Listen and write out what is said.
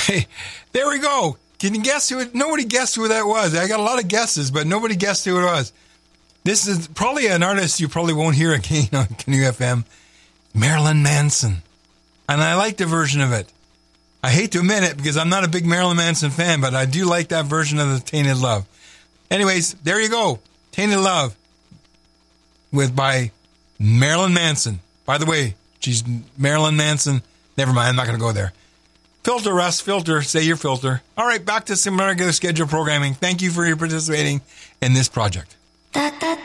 Hey, there we go. Can you guess who it? Nobody guessed who that was. I got a lot of guesses, but nobody guessed who it was. This is probably an artist you probably won't hear again on Canoe FM. Marilyn Manson. And I like the version of it. I hate to admit it because I'm not a big Marilyn Manson fan, but I do like that version of the Tainted Love. Anyways, there you go. Tainted Love by Marilyn Manson. By the way, she's Marilyn Manson. Never mind, I'm not going to go there. Filter, Russ. Filter. Say your filter. All right, back to some regular schedule programming. Thank you for your participating in this project. Da, da,